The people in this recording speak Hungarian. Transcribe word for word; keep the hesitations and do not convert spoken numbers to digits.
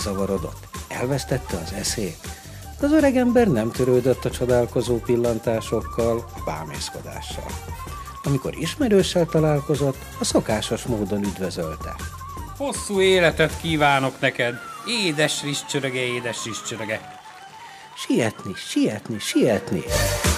elzavarodott, elvesztette az eszét. Az öregember nem törődött a csodálkozó pillantásokkal, bámészkodással. Amikor ismerőssel találkozott, a szokásos módon üdvözölte. Hosszú életet kívánok neked, édes rizscsöröge, édes rizscsöröge. Sietni, sietni, sietni!